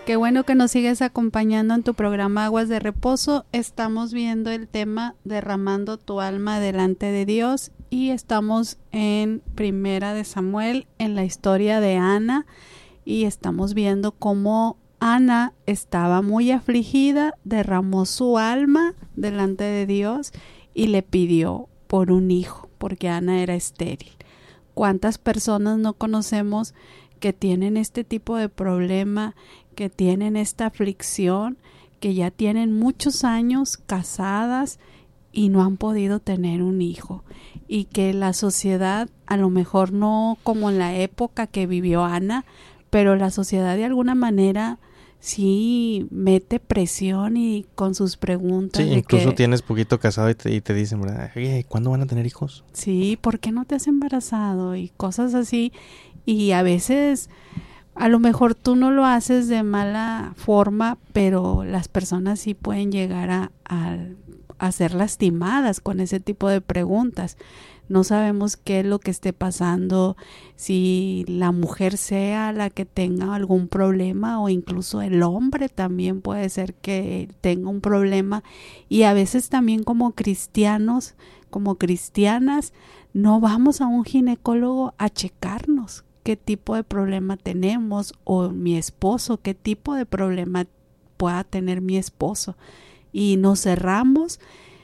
Qué bueno que nos sigues acompañando en tu programa Aguas de Reposo. Estamos viendo el tema derramando tu alma delante de Dios y estamos en Primera de Samuel, en la historia de Ana, y estamos viendo cómo Ana estaba muy afligida, derramó su alma delante de Dios y le pidió por un hijo, porque Ana era estéril. ¿Cuántas personas no conocemos que tienen este tipo de problema, que tienen esta aflicción, que ya tienen muchos años casadas y no han podido tener un hijo? Y que la sociedad, a lo mejor no como en la época que vivió Ana, pero la sociedad de alguna manera sí mete presión y con sus preguntas. Sí, incluso tienes poquito casado y te dicen, ¿verdad? ¿Cuándo van a tener hijos? Sí, ¿por qué no te has embarazado? Y cosas así. Y a veces, a lo mejor tú no lo haces de mala forma, pero las personas sí pueden llegar a ser lastimadas con ese tipo de preguntas. No sabemos qué es lo que esté pasando, si la mujer sea la que tenga algún problema o incluso el hombre también puede ser que tenga un problema. Y a veces también como cristianos, como cristianas, no vamos a un ginecólogo a checarnos qué tipo de problema tenemos, o mi esposo, qué tipo de problema pueda tener mi esposo. Y nos cerramos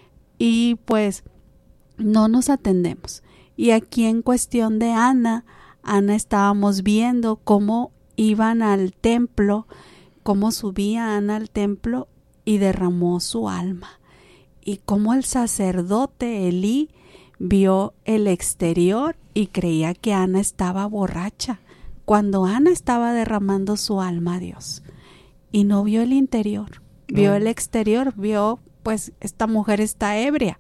y pues no nos atendemos. Y aquí en cuestión de Ana estábamos viendo cómo iban al templo, cómo subía Ana al templo y derramó su alma. Y cómo el sacerdote Elí vio el exterior y creía que Ana estaba borracha, cuando Ana estaba derramando su alma a Dios. Y no vio el interior, vio el exterior, vio pues esta mujer está ebria.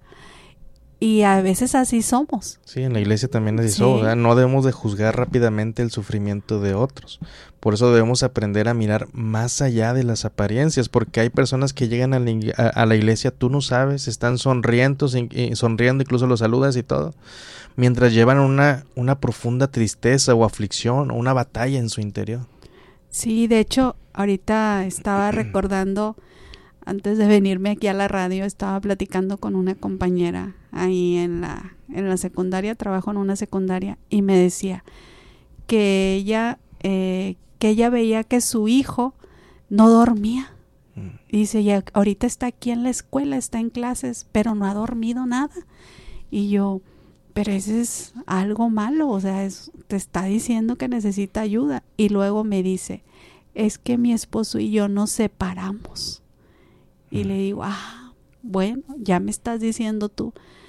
Y a veces así somos. Sí, en la iglesia también es eso, ¿verdad? No debemos de juzgar rápidamente el sufrimiento de otros. Por eso debemos aprender a mirar más allá de las apariencias, porque hay personas que llegan a la iglesia, tú no sabes, están sonriendo, incluso los saludas y todo, mientras llevan una profunda tristeza o aflicción o una batalla en su interior. Sí, de hecho, ahorita estaba recordando, antes de venirme aquí a la radio, estaba platicando con una compañera ahí en la secundaria, trabajo en una secundaria, y me decía que ella veía que su hijo no dormía. Dice, ya ahorita está aquí en la escuela, está en clases, pero no ha dormido nada. Y yo, pero ese es algo malo, o sea, te está diciendo que necesita ayuda. Y luego me dice, es que mi esposo y yo nos separamos. Y le digo, bueno, ya me estás diciendo tú,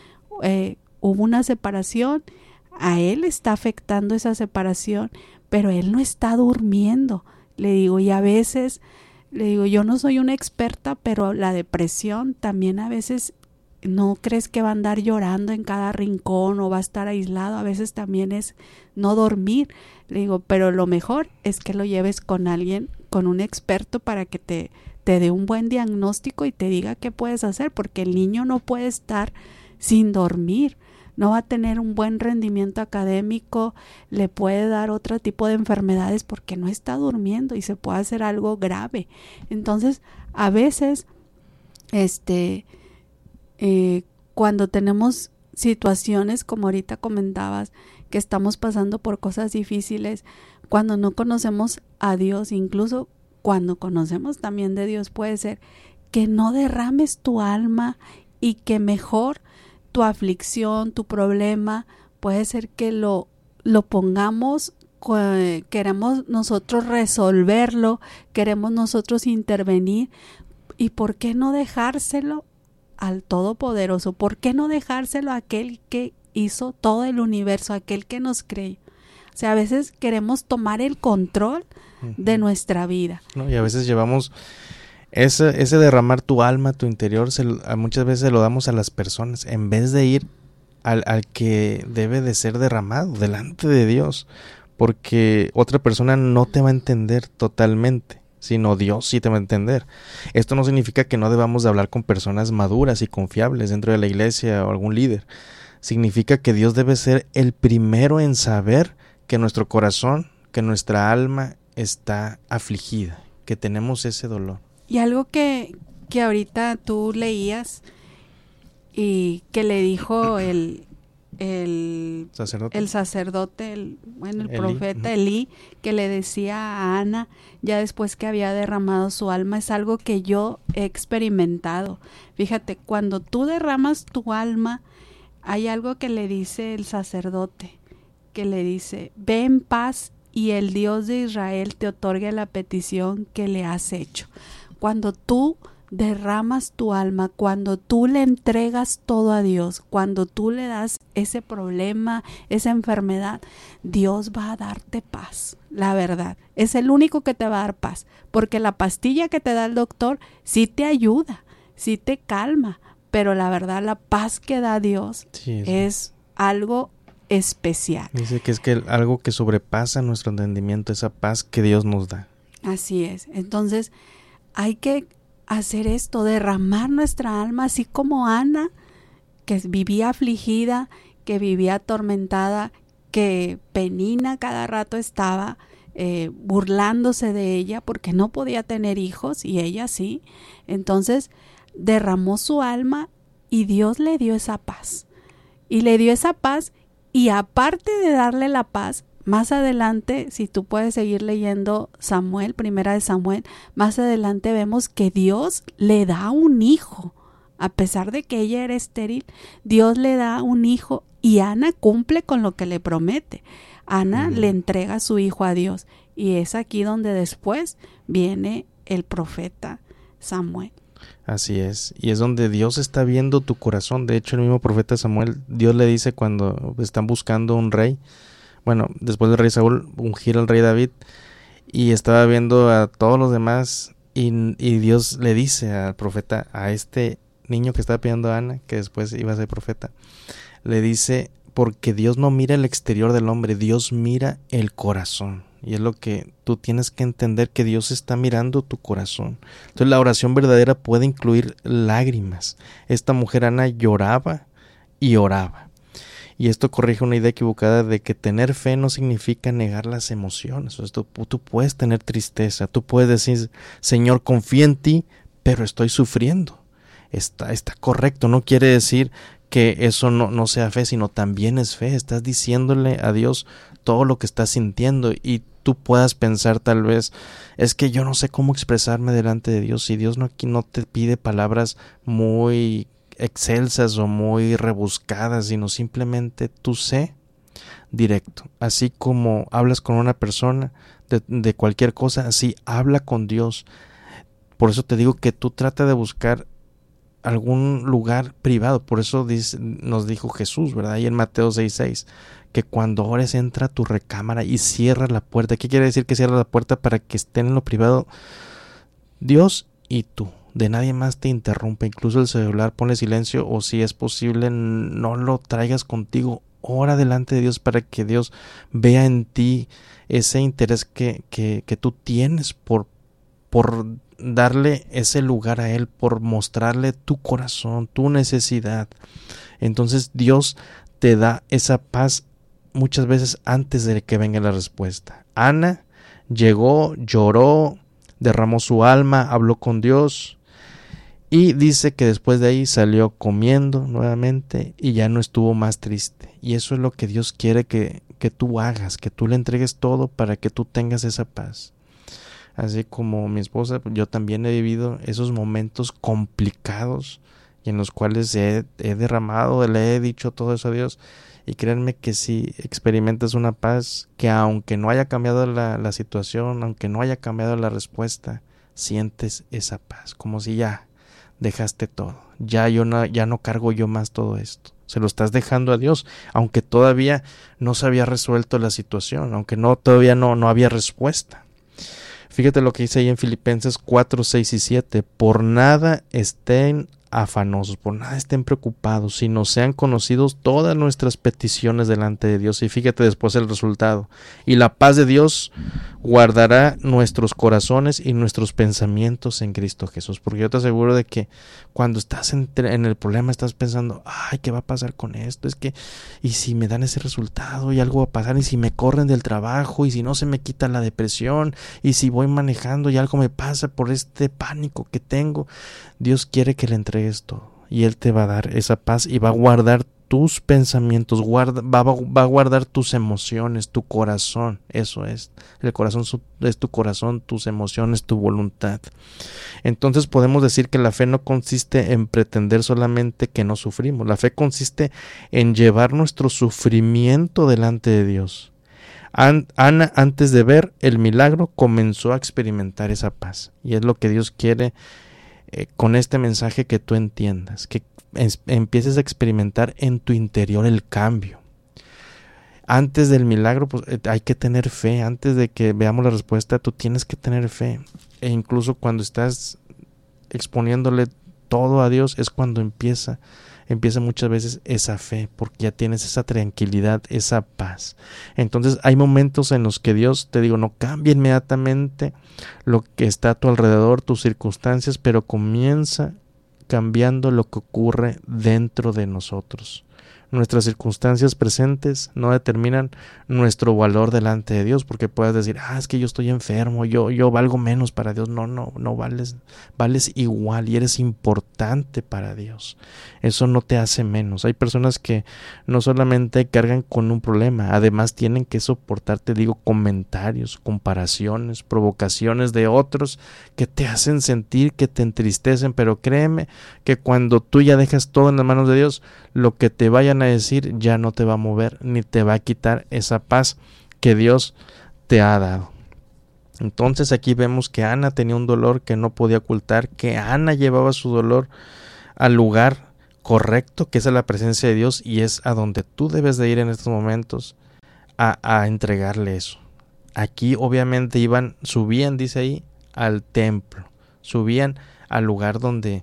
hubo una separación, a él está afectando esa separación, pero él no está durmiendo. Le digo, y a veces, le digo, yo no soy una experta, pero la depresión también a veces, no crees que va a andar llorando en cada rincón o va a estar aislado, a veces también es no dormir. Le digo, pero lo mejor es que lo lleves con alguien, con un experto, para que te dé un buen diagnóstico y te diga qué puedes hacer, porque el niño no puede estar sin dormir, no va a tener un buen rendimiento académico, le puede dar otro tipo de enfermedades porque no está durmiendo y se puede hacer algo grave. Entonces, a veces, cuando tenemos situaciones como ahorita comentabas, que estamos pasando por cosas difíciles, cuando no conocemos a Dios, incluso cuando conocemos también de Dios, puede ser que no derrames tu alma y que mejor tu aflicción, tu problema, puede ser que lo pongamos, queremos nosotros resolverlo, queremos nosotros intervenir. ¿Y por qué no dejárselo al Todopoderoso? ¿Por qué no dejárselo a aquel que hizo todo el universo, aquel que nos creó? O sea, a veces queremos tomar el control de nuestra vida. No, y a veces llevamos ese derramar tu alma, tu interior, muchas veces lo damos a las personas, en vez de ir al que debe de ser derramado delante de Dios, porque otra persona no te va a entender totalmente, sino Dios sí te va a entender. Esto no significa que no debamos de hablar con personas maduras y confiables dentro de la iglesia o algún líder. Significa que Dios debe ser el primero en saber que nuestro corazón, que nuestra alma está afligida, que tenemos ese dolor. Y algo que ahorita tú leías y que le dijo el sacerdote, el profeta Elí, que le decía a Ana, ya después que había derramado su alma, es algo que yo he experimentado. Fíjate, cuando tú derramas tu alma, hay algo que le dice el sacerdote, que le dice, ve en paz y el Dios de Israel te otorgue la petición que le has hecho. Cuando tú derramas tu alma, cuando tú le entregas todo a Dios, cuando tú le das ese problema, esa enfermedad, Dios va a darte paz. La verdad, es el único que te va a dar paz, porque la pastilla que te da el doctor sí te ayuda, sí te calma, pero la verdad la paz que da Dios es algo especial. Dice que es algo que sobrepasa nuestro entendimiento, esa paz que Dios nos da. Así es. Entonces hay que hacer esto, derramar nuestra alma, así como Ana, que vivía afligida, que vivía atormentada, que Penina cada rato estaba burlándose de ella porque no podía tener hijos y ella sí. Entonces derramó su alma y Dios le dio esa paz. Y le dio esa paz, y aparte de darle la paz, más adelante, si tú puedes seguir leyendo Samuel, Primera de Samuel, más adelante vemos que Dios le da un hijo. A pesar de que ella era estéril, Dios le da un hijo y Ana cumple con lo que le promete. Ana le entrega a su hijo a Dios, y es aquí donde después viene el profeta Samuel. Así es, y es donde Dios está viendo tu corazón. De hecho, el mismo profeta Samuel, Dios le dice cuando están buscando un rey, bueno, después del rey Saúl, ungir al rey David, y estaba viendo a todos los demás, y Dios le dice al profeta, a este niño que estaba pidiendo a Ana, que después iba a ser profeta, le dice, porque Dios no mira el exterior del hombre, Dios mira el corazón. Y es lo que tú tienes que entender, que Dios está mirando tu corazón. Entonces la oración verdadera puede incluir lágrimas. Esta mujer Ana lloraba y oraba. Y esto corrige una idea equivocada de que tener fe no significa negar las emociones. Tú puedes tener tristeza, tú puedes decir, Señor, confío en ti, pero estoy sufriendo. Está correcto, no quiere decir que eso no sea fe, sino también es fe. Estás diciéndole a Dios todo lo que estás sintiendo, y tú puedas pensar tal vez, es que yo no sé cómo expresarme delante de Dios, y Dios no te pide palabras muy excelsas o muy rebuscadas, sino simplemente tú sé directo. Así como hablas con una persona de cualquier cosa, así habla con Dios. Por eso te digo que tú trata de buscar algún lugar privado. Por eso nos dijo Jesús, ¿verdad? Ahí en Mateo 6:6, que cuando ores entra a tu recámara y cierra la puerta. ¿Qué quiere decir que cierra la puerta? Para que estén en lo privado Dios y tú. De nadie más te interrumpa. Incluso el celular ponle silencio, o si es posible no lo traigas contigo. Ora delante de Dios para que Dios vea en ti ese interés que tú tienes por darle ese lugar a Él, por mostrarle tu corazón, tu necesidad. Entonces Dios te da esa paz muchas veces antes de que venga la respuesta. Ana llegó, lloró, derramó su alma, habló con Dios, y dice que después de ahí salió comiendo nuevamente y ya no estuvo más triste. Y eso es lo que Dios quiere que tú hagas, que tú le entregues todo para que tú tengas esa paz. Así como mi esposa, yo también he vivido esos momentos complicados y en los cuales he derramado, le he dicho todo eso a Dios, y créanme que si experimentas una paz que aunque no haya cambiado la situación, aunque no haya cambiado la respuesta, sientes esa paz, como si ya dejaste todo, ya no cargo yo más todo esto. Se lo estás dejando a Dios, aunque todavía no se había resuelto la situación, aunque todavía no había respuesta. Fíjate lo que dice ahí en Filipenses 4, 6 y 7. Por nada estén afanosos, por nada estén preocupados, sino sean conocidos todas nuestras peticiones delante de Dios. Y fíjate después el resultado. Y la paz de Dios guardará nuestros corazones y nuestros pensamientos en Cristo Jesús. Porque yo te aseguro de que cuando estás en el problema estás pensando, ay, ¿qué va a pasar con esto? Es que, y si me dan ese resultado y algo va a pasar, y si me corren del trabajo, y si no se me quita la depresión, y si voy manejando y algo me pasa por este pánico que tengo. Dios quiere que le entregues todo y Él te va a dar esa paz y va a guardar tus pensamientos, va a guardar tus emociones, tu corazón. Eso es, el corazón es tu corazón, tus emociones, tu voluntad. Entonces podemos decir que la fe no consiste en pretender solamente que no sufrimos. La fe consiste en llevar nuestro sufrimiento delante de Dios. Ana, antes de ver el milagro, comenzó a experimentar esa paz, y es lo que Dios quiere con este mensaje, que tú entiendas, que empieces a experimentar en tu interior el cambio. Antes del milagro, pues hay que tener fe. Antes de que veamos la respuesta, tú tienes que tener fe. E incluso cuando estás exponiéndole todo a Dios, es cuando empieza muchas veces esa fe, porque ya tienes esa tranquilidad, esa paz. Entonces hay momentos en los que Dios, te digo, no cambia inmediatamente lo que está a tu alrededor, tus circunstancias, pero comienza cambiando lo que ocurre dentro de nosotros. Nuestras circunstancias presentes no determinan nuestro valor delante de Dios, porque puedes decir, es que yo estoy enfermo, yo valgo menos para Dios. No vales igual y eres importante para Dios. Eso no te hace menos. Hay personas que no solamente cargan con un problema, además tienen que soportar, te digo, comentarios, comparaciones, provocaciones de otros que te hacen sentir, que te entristecen, pero créeme que cuando tú ya dejas todo en las manos de Dios, lo que te vayan a decir ya no te va a mover ni te va a quitar esa paz que Dios te ha dado. Entonces aquí vemos que Ana tenía un dolor que no podía ocultar, que Ana llevaba su dolor al lugar correcto, que es a la presencia de Dios, y es a donde tú debes de ir en estos momentos a entregarle eso. Aquí obviamente subían, dice ahí, al templo, subían al lugar donde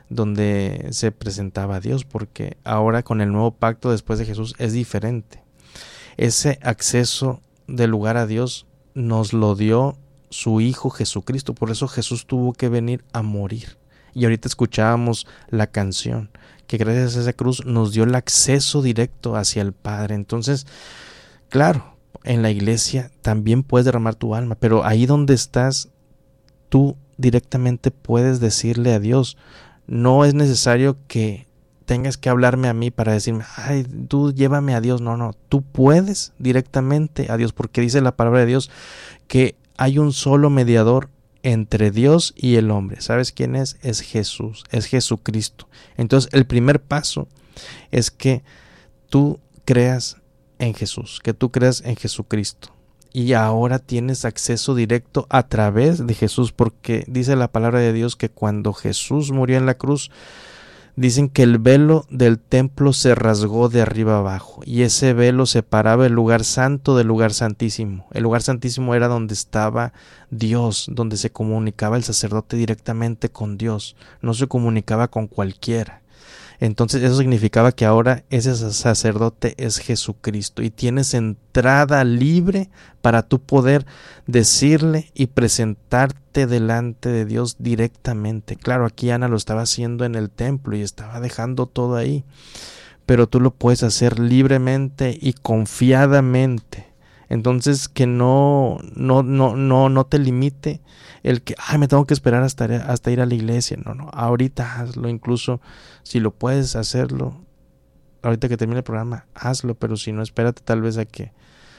se presentaba a Dios, porque ahora con el nuevo pacto después de Jesús es diferente. Ese acceso del lugar a Dios nos lo dio su Hijo Jesucristo, por eso Jesús tuvo que venir a morir. Y ahorita escuchábamos la canción, que gracias a esa cruz nos dio el acceso directo hacia el Padre. Entonces, claro, en la iglesia también puedes derramar tu alma, pero ahí donde estás, tú directamente puedes decirle a Dios. No es necesario que tengas que hablarme a mí para decirme, ay, tú llévame a Dios. No, tú puedes directamente a Dios, porque dice la palabra de Dios que hay un solo mediador entre Dios y el hombre. ¿Sabes quién es? Es Jesús, es Jesucristo. Entonces el primer paso es que tú creas en Jesús, que tú creas en Jesucristo. Y ahora tienes acceso directo a través de Jesús, porque dice la palabra de Dios que cuando Jesús murió en la cruz, dicen que el velo del templo se rasgó de arriba abajo, y ese velo separaba el lugar santo del lugar santísimo. El lugar santísimo era donde estaba Dios, donde se comunicaba el sacerdote directamente con Dios, no se comunicaba con cualquiera. Entonces eso significaba que ahora ese sacerdote es Jesucristo, y tienes entrada libre para tú poder decirle y presentarte delante de Dios directamente. Claro, aquí Ana lo estaba haciendo en el templo y estaba dejando todo ahí, pero tú lo puedes hacer libremente y confiadamente. Entonces que no te limite el que me tengo que esperar hasta ir a la iglesia. No, ahorita hazlo. Incluso si lo puedes hacerlo, ahorita que termine el programa, hazlo, pero si no, espérate tal vez a que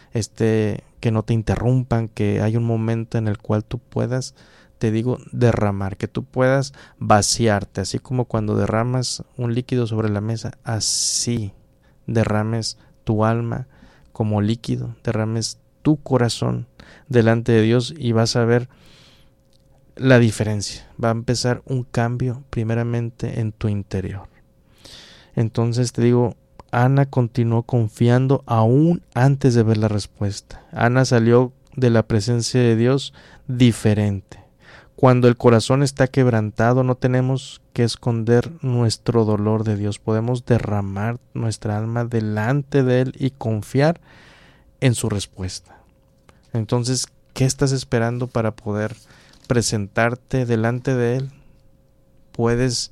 no te interrumpan, que hay un momento en el cual tú puedas, te digo, derramar, que tú puedas vaciarte, así como cuando derramas un líquido sobre la mesa, así derrames tu alma como líquido, derrames tu corazón delante de Dios, y vas a ver la diferencia. Va a empezar un cambio primeramente en tu interior. Entonces te digo, Ana continuó confiando aún antes de ver la respuesta. Ana salió de la presencia de Dios diferente. Cuando el corazón está quebrantado, no tenemos que esconder nuestro dolor de Dios. Podemos derramar nuestra alma delante de Él y confiar en su respuesta. Entonces, ¿Qué estás esperando para poder presentarte delante de Él? Puedes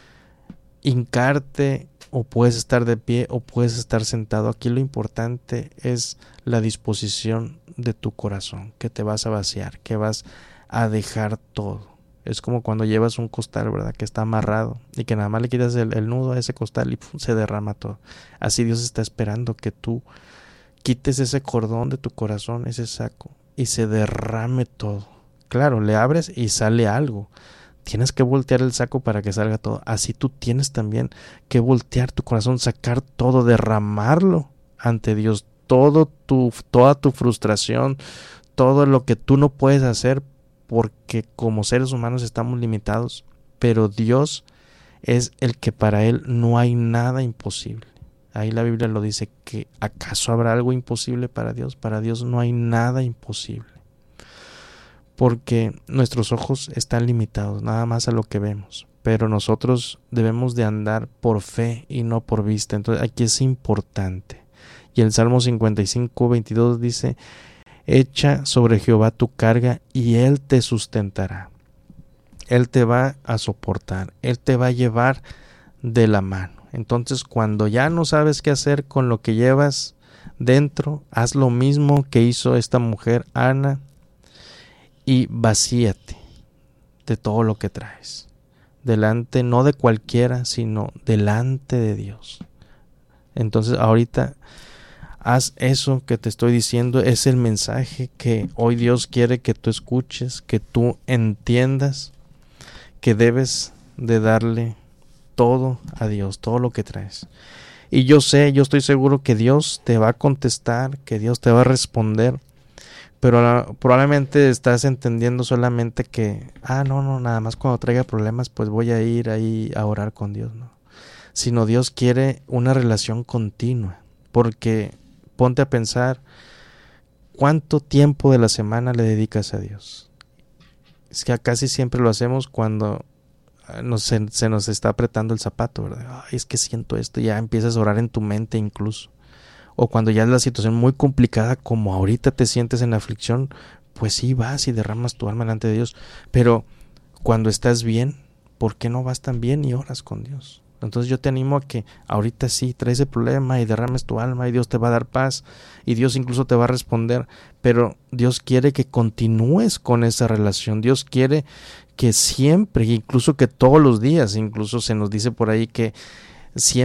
hincarte, o puedes estar de pie, o puedes estar sentado. Aquí lo importante es la disposición de tu corazón, que te vas a vaciar, que vas a dejar todo. Es como cuando llevas un costal, ¿verdad? Que está amarrado y que nada más le quitas el nudo a ese costal y se derrama todo. Así Dios está esperando que tú quites ese cordón de tu corazón, ese saco, y se derrame todo. Claro, le abres y sale algo. Tienes que voltear el saco para que salga todo. Así tú tienes también que voltear tu corazón, sacar todo, derramarlo ante Dios. Toda tu frustración, todo lo que tú no puedes hacer, porque como seres humanos estamos limitados. Pero Dios es el que para Él no hay nada imposible. Ahí la Biblia lo dice, que ¿acaso habrá algo imposible para Dios? Para Dios no hay nada imposible. Porque nuestros ojos están limitados nada más a lo que vemos, pero nosotros debemos de andar por fe y no por vista. Entonces aquí es importante. Y el Salmo 55:22 dice: echa sobre Jehová tu carga y Él te sustentará. Él te va a soportar, Él te va a llevar de la mano. Entonces cuando ya no sabes qué hacer con lo que llevas dentro, haz lo mismo que hizo esta mujer, Ana, y vacíate de todo lo que traes. Delante, no de cualquiera, sino delante de Dios. Entonces ahorita haz eso que te estoy diciendo. Es el mensaje que hoy Dios quiere que tú escuches, que tú entiendas que debes de darle todo a Dios, todo lo que traes. Y yo estoy seguro que Dios te va a contestar, que Dios te va a responder. Pero probablemente estás entendiendo solamente que, no, nada más cuando traiga problemas pues voy a ir ahí a orar con Dios, ¿no? Sino Dios quiere una relación continua, porque ponte a pensar, ¿cuánto tiempo de la semana le dedicas a Dios? Es que casi siempre lo hacemos cuando se nos está apretando el zapato, ¿verdad? Es que siento esto, ya empiezas a orar en tu mente incluso. O cuando ya es la situación muy complicada, como ahorita te sientes en la aflicción, pues sí vas y derramas tu alma delante de Dios. Pero cuando estás bien, ¿por qué no vas tan bien y oras con Dios? Entonces yo te animo a que ahorita sí traes el problema y derrames tu alma y Dios te va a dar paz y Dios incluso te va a responder. Pero Dios quiere que continúes con esa relación. Dios quiere que siempre, incluso que todos los días, incluso se nos dice por ahí que siempre